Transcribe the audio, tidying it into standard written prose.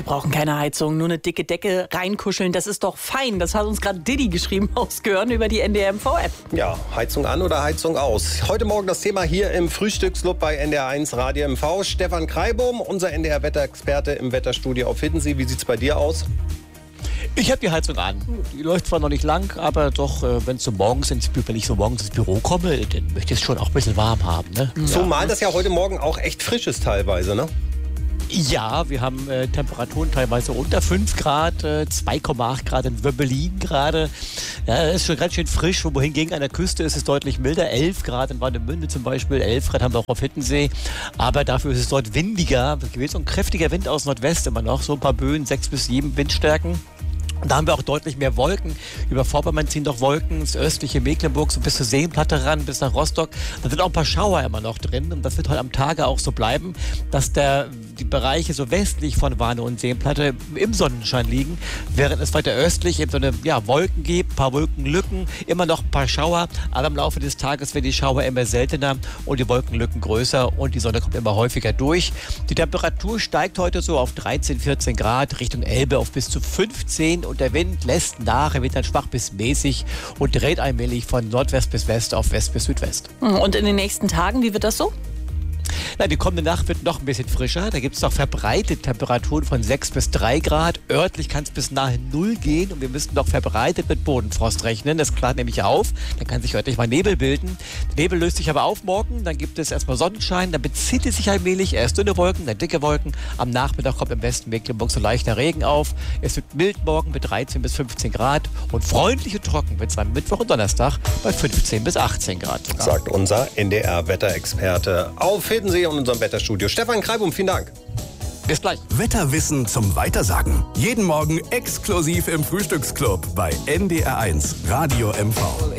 brauchen keine Heizung, nur eine dicke Decke reinkuscheln, das ist doch fein. Das hat uns gerade Diddy geschrieben aus Görn über die NDR MV-App. Ja, Heizung an oder Heizung aus. Heute Morgen das Thema hier im Frühstücksclub bei NDR1 Radio MV. Stefan Kreibum, unser NDR-Wetterexperte im Wetterstudio auf Hiddensee. Wie sieht's bei dir aus? Ich habe die Heizung an. Die läuft zwar noch nicht lang, aber doch, wenn ich so morgens ins Büro komme, dann möchte ich es schon auch ein bisschen warm haben. Ne? Zumal das ja heute Morgen auch echt frisch ist teilweise, ne? Ja, wir haben Temperaturen teilweise unter 5 Grad, 2,8 Grad in Wöbbelin gerade. Ja, das ist schon ganz schön frisch, wohingegen an der Küste ist es deutlich milder. 11 Grad in Warnemünde zum Beispiel, 11 Grad haben wir auch auf Hiddensee. Aber dafür ist es dort windiger. Es geht so ein kräftiger Wind aus Nordwest immer noch, so ein paar Böen, 6 bis 7 Windstärken. Und da haben wir auch deutlich mehr Wolken. Über Vorpommern ziehen doch Wolken, das östliche Mecklenburg so bis zur Seenplatte ran, bis nach Rostock. Da sind auch ein paar Schauer immer noch drin. Und das wird heute am Tage auch so bleiben, dass die Bereiche so westlich von Warnow und Seenplatte im Sonnenschein liegen, während es weiter östlich eben so eine Wolken gibt, ein paar Wolkenlücken, immer noch ein paar Schauer. Aber im Laufe des Tages werden die Schauer immer seltener und die Wolkenlücken größer und die Sonne kommt immer häufiger durch. Die Temperatur steigt heute so auf 13, 14 Grad, Richtung Elbe auf bis zu 15 und der Wind lässt nach, er wird dann schwach bis mäßig und dreht allmählich von Nordwest bis West auf West bis Südwest. Und in den nächsten Tagen, wie wird das so? Na, die kommende Nacht wird noch ein bisschen frischer. Da gibt es noch verbreitete Temperaturen von 6 bis 3 Grad. Örtlich kann es bis nahe 0 gehen und wir müssten noch verbreitet mit Bodenfrost rechnen. Das klart nämlich auf. Dann kann sich örtlich mal Nebel bilden. Der Nebel löst sich aber auf morgen. Dann gibt es erstmal Sonnenschein. Dann bezieht es sich allmählich. Erst dünne Wolken, dann dicke Wolken. Am Nachmittag kommt im Westen Mecklenburg so leichter Regen auf. Es wird mild morgen mit 13 bis 15 Grad. Und freundlich und trocken wird es am Mittwoch und Donnerstag bei 15 bis 18 Grad. Sagt unser NDR-Wetterexperte auf Hiddensee und unserem Wetterstudio. Stefan Kreibum, vielen Dank. Bis gleich. Wetterwissen zum Weitersagen. Jeden Morgen exklusiv im Frühstücksclub bei NDR1 Radio MV.